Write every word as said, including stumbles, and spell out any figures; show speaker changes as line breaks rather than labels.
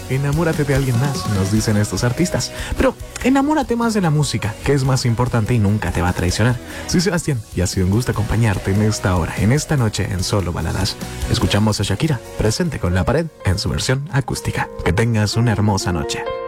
enamórate de alguien más, nos dicen estos artistas. Pero enamórate más de la música, que es más importante y nunca te va a traicionar. Soy Sebastián y ha sido un gusto acompañarte en esta hora, en esta noche en Solo Baladas. Escuchamos a Shakira, presente con La Pared en su versión acústica. Que tengas una hermosa noche.